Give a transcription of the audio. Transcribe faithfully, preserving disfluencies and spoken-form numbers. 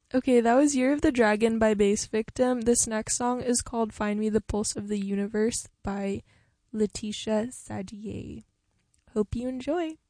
Okay, that was Year of the Dragon by Bass Victim. This next song is called Find Me the Pulse of the Universe by Letitia Sadier. Hope you enjoy.